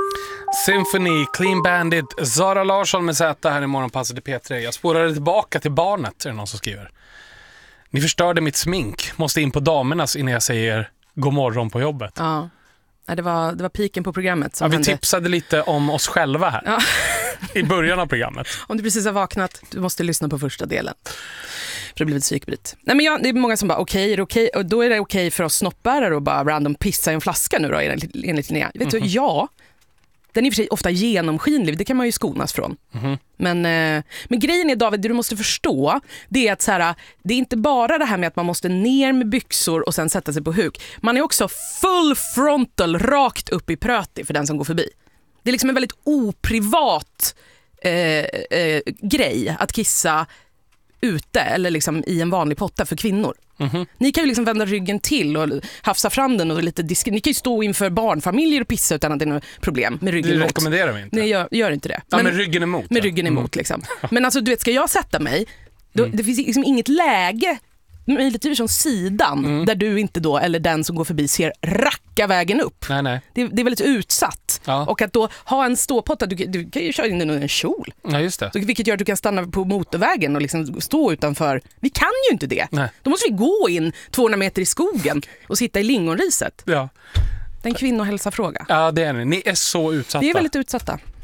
Symphony, Clean Bandit, Zara Larsson med Z här i Morgonpasset i P3. Jag spårade tillbaka till barnet, är det någon som skriver. Ni förstörde mitt smink. Måste in på damernas innan jag säger god morgon på jobbet. Ja, det var piken på programmet. Som vi tipsade lite om oss själva här. Ja. I början av programmet. Om du precis har vaknat, du måste lyssna på första delen. För det blir ett psykbryt. Nej, men det är många som bara, okej, och då är det okej för oss snoppbärare att bara random pissa i en flaska nu då, enligt Linnea. Vet du, ja, den är i och för sig ofta genomskinlig, det kan man ju skonas från. Men grejen är, David, det du måste förstå, det är att så här, det är inte bara det här med att man måste ner med byxor och sen sätta sig på huk. Man är också full frontal, rakt upp i pröti för den som går förbi. Det är liksom en väldigt oprivat grej att kissa ute eller liksom i en vanlig potta för kvinnor. Ni kan ju liksom vända ryggen till och hafsa fram den och lite diskret. Ni kan ju stå inför barnfamiljer och pissa utan att det är något problem med ryggen emot. Det rekommenderar vi inte. Nej, gör inte det. Men med ryggen emot. Med ryggen emot liksom. Men alltså du vet, ska jag sätta mig då, det finns liksom inget läge lite från sidan där du inte då, eller den som går förbi, ser racka vägen upp. Nej. Det är väldigt utsatt. Ja. Och att då ha en ståpotta, du kan ju köra in den under en kjol. Ja, just det. Så, vilket gör att du kan stanna på motorvägen och liksom stå utanför. Vi kan ju inte det. Nej. Då måste vi gå in 200 meter i skogen och sitta i lingonriset. Ja. Det är en kvinnohälsafråga. Ja, det är ni. Ni är så utsatta. Vi är väldigt utsatta.